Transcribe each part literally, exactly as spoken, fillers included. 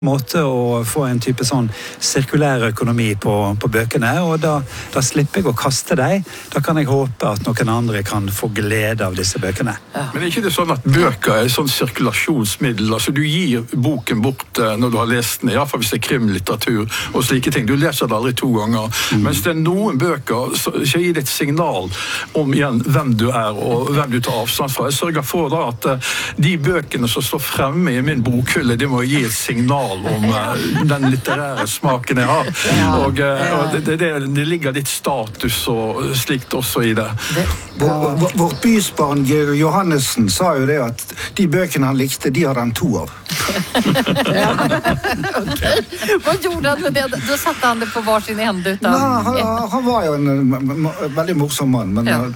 måte å få en type sånn sirkulær økonomi på, på bøkene, og da, da slipper jeg å kaste deg. Da kan jeg håpe at noen andre kan få glede av disse bøkene. Ja. Men er ikke det sånn at bøker er et sånn sirkulasjonsmiddel? Altså du gir boken bort når du har lest den, i hvert fall hvis det er krimlitteratur og slike ting. Du leser det aldri to ganger. Mm. Mens det er noen bøker så, så gir det et signal om igjen hvem du er og hvem du tar avstand fra. Jeg sørger for da at uh, de bøkene som står fremme i min bokhylle, de må gi et signal om uh, den litterære smaken jeg har. Og, uh, og det, det, det ligger litt status og slikt også i det. Vår, vår bysbarn Georg Johannessen sa jo det at de bøkene han likte, de hadde han to av. Ja. Okay. Hva gjorde han med det? Da satte han det på hver sin ende utan... Nei, han, han var jo en veldig morsom mann, men, ja.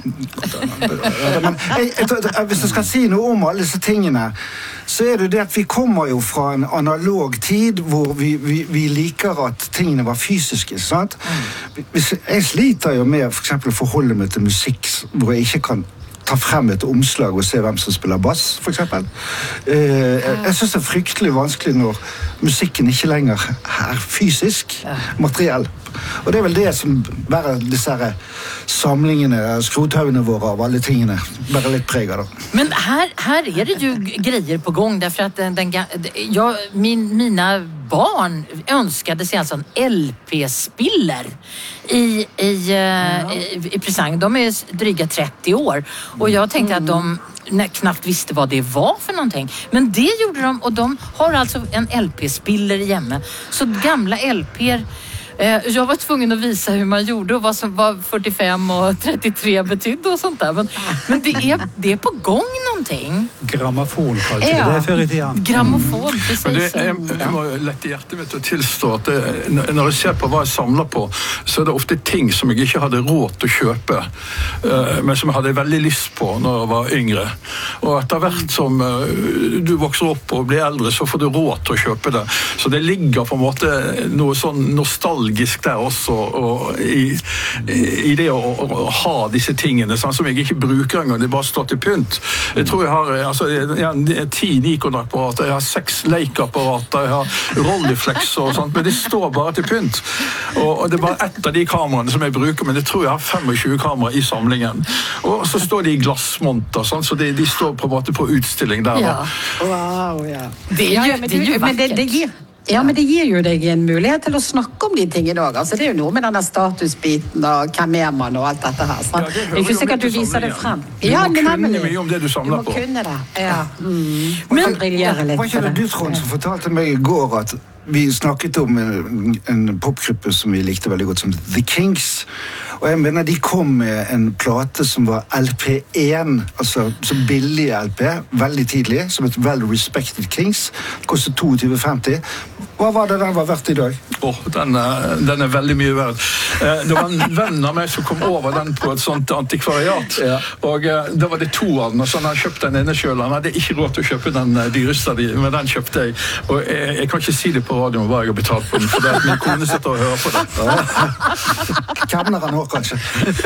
men jeg, jeg, hvis jeg skal si noe om alle disse tingene, så er det det at vi kommer jo fra en analog tid hvor vi, vi, vi liker at tingene var fysiske, sant? Hvis, jeg sliter jo med for eksempel å forholde meg til musikk hvor jeg ikke kan ta frem et omslag og se hvem som spiller bass, for eksempel. Eh, jeg synes det er fryktelig vanskelig når musikken ikke lenger er fysisk, materiell. Og det er vel det som bare disse her samlingene, skrothaugene våre av alle tingene, bare litt preger da. Men her, her er det jo greier på gång, därför att den, den, jag, min, mina barn önskade sig alltså en L P-spiller i, i, ja. i, i presang. De är dryga trettio år och jag tänkte mm. att de knappt visste vad det var för någonting. Men det gjorde de, och de har alltså en L P-spiller hemma. Så gamla L P-er jag var tvungen att visa hur man gjorde och vad som var fyrtiofem och trettiotre betydde och sånt där. Men, men det, är, det är på gång någonting. Grammofon kallte ja. det før i tiden. Grammofon, precis. Men det, jeg, jeg må lette hjertet mitt å tilstå at det, når jeg ser på hva jeg samler på, så er det ofte ting som jeg ikke hadde råd til å kjøpe, men som jeg hadde veldig lyst på når jeg var yngre. Og etter hvert som du vokser opp og blir eldre, så får du råd til å kjøpe det. Så det ligger på en måte noe sånn nostalgisk der også, og i, i det å, å, å ha disse tingene, sånn som jeg ikke bruker engang, det bare står til pynt. Jeg tror jeg har altså, jeg har ti Nikon-apparater, jeg har seks Leica-apparater, jeg har Rolleiflex og sånt, men det står bare til pynt. Og, og det er bare ett av de kameraene som jeg bruker, men jeg tror jeg har tjuefem kameraer i samlingen. Og så står de i glassmonter, sånn, så de, de står på en måte på utstilling der. Ja. Wow, ja. Det er jo, det er jo men det, det gir, ja, men det gir jo deg en mulighet til å snakke om de tingene også. Altså, det er jo noe med denne statusbiten og hvem er man og alt dette her. Sant? Ja, det er ikke sikkert du viser det frem. Du ja, må kunne mye om det du samler på. Du må kunne det, ja. Mm. Men, var ikke det du, Trond, som fortalte meg i går at vi snakket om en, en popgruppe som vi likte veldig godt, som The Kinks. Og jeg mener de kom med en plate som var L P én, altså så billig L P, veldig tidlig, som et well-respected Kings. Kostet tjueto femti. Hva var det den var verdt i dag? Åh, oh, den, den er veldig mye verdt. Det var en venn av meg som kom over den på et sånt antikvariat, ja. Og da var det to av den, og så han hadde kjøpt den ene selv. Han hadde ikke råd til å kjøpe den dyreste, men den kjøpte jeg. Og jeg, jeg kan ikke si det på radioen hva jeg har betalt på den, for det er at min kone sitter og hører på det. Kjenner han også, kanskje?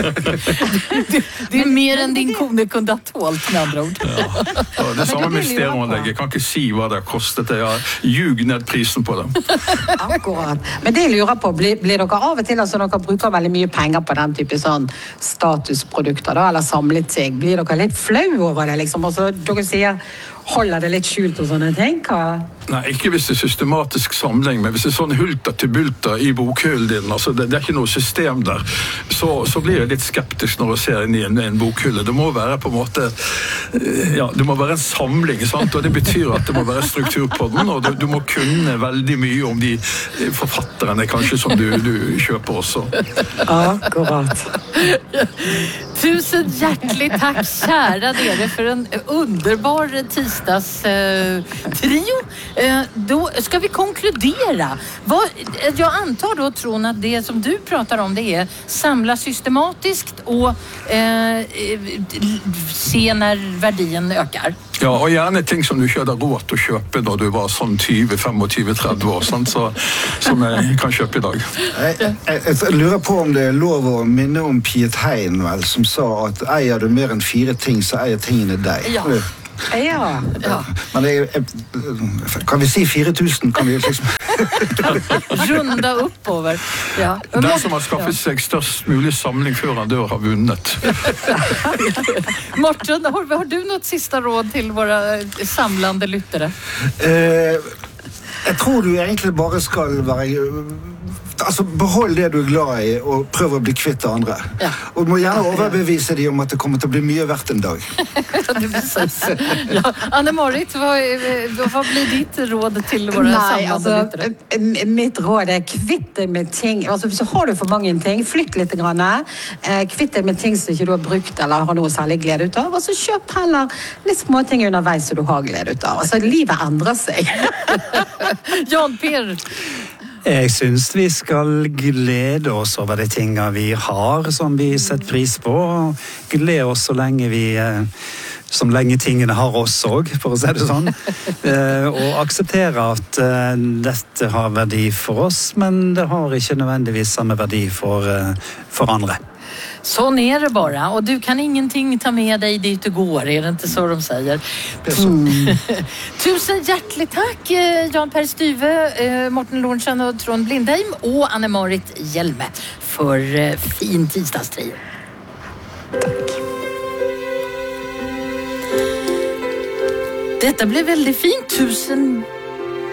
det, det er mer enn din kone kunne ha tålt, med andre ord. Ja. Ja, det er samme med stereoanlegget. Jeg kan ikke si hva det har kostet. Jeg har ljug ned prisen på det. Akkurat. Men det jeg lurer på, blir, blir dere av og til, altså dere bruker veldig mye penger på den type sånn statusprodukter da, eller samlet ting, blir dere litt flau over det, liksom? Altså, dere sier, holder det litt skjult og sånne ting? Hva? Nei, ikke hvis det er systematisk samling, men hvis det er sånn hulter til bulter i bokhyllen din, altså det, det er ikke noe system der, så, så blir jeg litt skeptisk når jeg ser inn i en, en bokhylle. Det må være på en måte, ja, det må være en samling, sant? Og det betyr at det må være struktur på den, og du, du må kunne veldig mye om de forfatterne kanskje som du, du kjøper også. Akkurat. Tusen hjertelig takk, kjære dere, for en underbar tisdagstrio. Eh, då ska vi konkludera. Vad, jag antar då, Trond, att det som du pratar om, det är samla systematiskt och eh, se när värdien ökar. Ja, og gjerne ting som du ikke hadde råd til å kjøpe da du var sånn tjue, tjuefem, tretti år, sånn, så, som jeg kan kjøpe i dag. Jeg, jeg, jeg lurer på om det er lov å minne om Piet Hein, vel, som sa at eier du mer enn fire ting, så eier tingene deg. Ja. Ja. Ja. Men det er, kan vi si fire tusen? Kan vi liksom... Runda oppover. Ja. Den som har skaffet seg størst mulig samling før han dør, har vunnet. Morten, har, har du något sista råd til våre samlende lyttere? Eh, jeg tror du egentlig bare skal være... Altså, behold det du er glad i, og prøv å bli kvitt det andre. Ja. Og du må gjerne overbevise dem om at det kommer til å bli mye verdt en dag. Ja. Anne-Marit, hva, hva blir ditt råd til våre Nei, samlende altså, lyttere? mitt råd er kvitt deg med ting. Altså, hvis du har du for mange ting, flytt litt grann. Eh, kvitt deg med ting som ikke du har brukt eller har noe særlig glede ut av. Og så kjøp heller litt små ting underveis som du har glede ut av. Altså, livet endrer seg. Jan Per. Jeg synes vi skal glede oss over de tingene vi har, som vi setter pris på, og glede oss så lenge vi, som lenge tingene har oss også, for å si det sånn, og akseptere at dette har verdi for oss, men det har ikke nødvendigvis samme verdi for, for andre. Sånn er det bara, og du kan ingenting ta med deg dit du går, er det ikke så de sier? Mm. Tusen hjertelig takk, Jan Per Styve, Morten Lorentzen og Trond Blindheim, og Anne-Marit Hjelme, for fin tidsdagstrio. Takk. Dette ble veldig fint, tusen